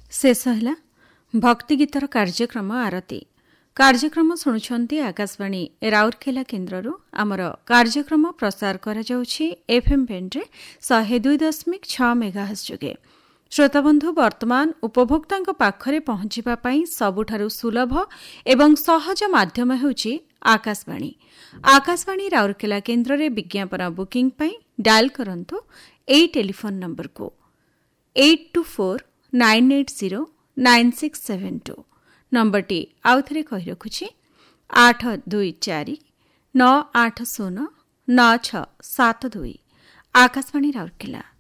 शेष है भक्ति गीतर कार्यक्रम आरती कार्यक्रम शुणुंट आकाशवाणी राउरकेला केन्द्र आमर कार्यक्रम प्रसार करा एफएम बैंड्रे 102.6 मेगाहर्ट्ज जोगे। श्रोताबंधु वर्तमान उपभोक्ता पाखरे पहुंचापी सबुठारु सुलभ एवं सहज माध्यम होउछि आकाशवाणी। आकाशवाणी राउरकेला केन्द्र रे विज्ञापन बुकिंग पई डायल करंतु एई टेलीफोन नंबर को 8249809672 नंबरटी आउथरे कहि रखुछि 8249809672 आकाशवाणी राउरकेला।